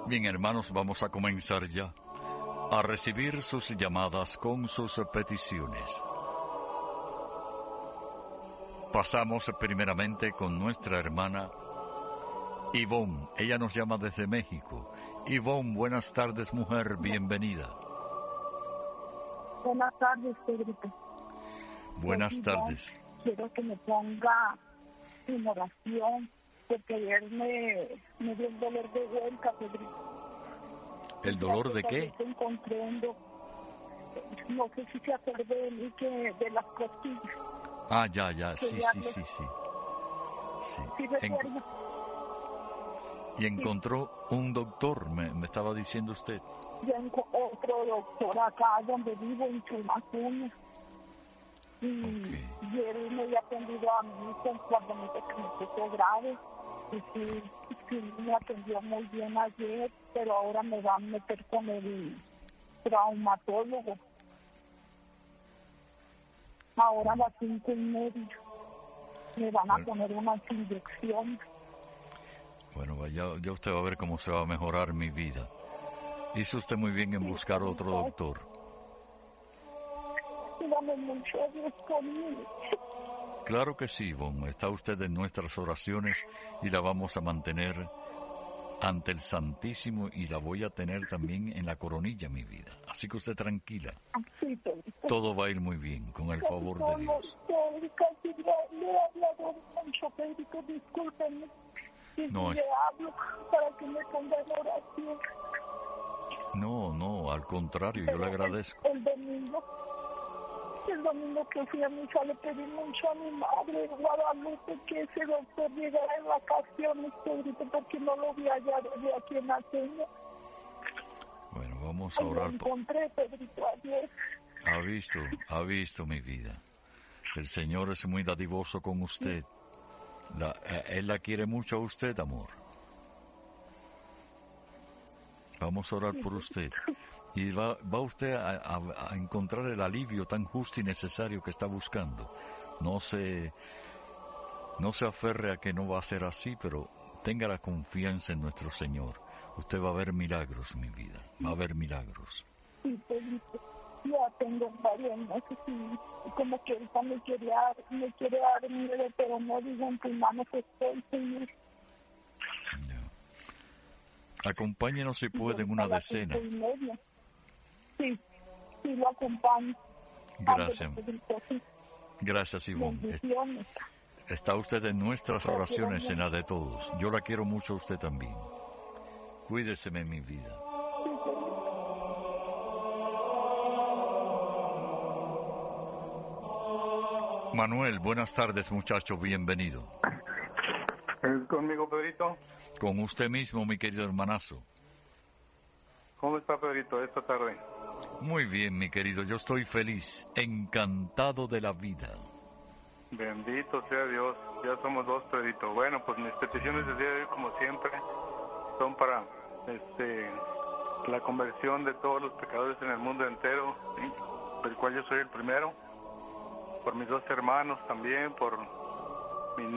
Bien, hermanos, vamos a comenzar ya a recibir sus llamadas con sus peticiones. Pasamos primeramente con nuestra hermana Ivonne. Ella nos llama desde México. Ivonne, buenas tardes, mujer, bienvenida. Buenas tardes, Pedrito. Buenas tardes. Quiero que me ponga en oración, porque ayer me dio el dolor de vuelta, Pedrito. ¿El dolor de qué? Encontré no sé si se acuerda de mí, que de las costillas. Ah, ya, sí. Sí, recuerdo. Y encontró un doctor, me estaba diciendo usted. Yo otro doctor acá donde vivo, en Chumacuña. Y él me había atendido a mí cuando me puso grave. Y sí, me atendió muy bien ayer, pero ahora me va a meter con el traumatólogo. Ahora a las 5:30 me van a poner unas inyecciones. Bueno, ya usted va a ver cómo se va a mejorar mi vida. Hizo usted muy bien en buscar otro doctor. Dame mucho a Dios conmigo. Claro que sí, Ivonne. Está usted en nuestras oraciones y la vamos a mantener ante el Santísimo y la voy a tener también en la coronilla, mi vida. Así que usted tranquila. Sí, todo va a ir muy bien, con el favor de Dios. Casi le he hablado mucho, Pedrito, discúlpenme. No, le hablo para que me ponga en oración. No, al contrario, yo le agradezco. El domingo que fui a misa le pedí mucho a mi madre en Guadalupe que ese doctor llegara en vacaciones, Pedrito, porque no lo vi allá desde aquí en la Seña. Bueno, vamos a orar. Lo encontré, Pedrito, ayer. Ha visto mi vida. El Señor es muy dadivoso con usted. Él la quiere mucho a usted, amor. Vamos a orar por usted. Y va usted a encontrar el alivio tan justo y necesario que está buscando. No se aferre a que no va a ser así, pero tenga la confianza en nuestro Señor. Usted va a ver milagros, mi vida. Va a ver milagros. Sí, Pedrito. Ya tengo varios meses y como que ahorita me quiere dar miedo, pero no digo en tus manos estoy, Señor. Acompáñenos si puede en una decena. Sí, lo acompaño. Gracias, Ivonne. Está usted en nuestras oraciones, en la de todos. Yo la quiero mucho a usted también. Cuídeseme, mi vida. Manuel, buenas tardes, muchacho, bienvenido. ¿Es conmigo, Pedrito? Con usted mismo, mi querido hermanazo. ¿Cómo está, Pedrito, esta tarde? Muy bien, mi querido, yo estoy feliz, encantado de la vida. Bendito sea Dios, ya somos dos, Pedrito. Bueno, pues mis peticiones del día de hoy, como siempre, son para la conversión de todos los pecadores en el mundo entero, ¿sí? Del cual yo soy el primero, por mis dos hermanos también, por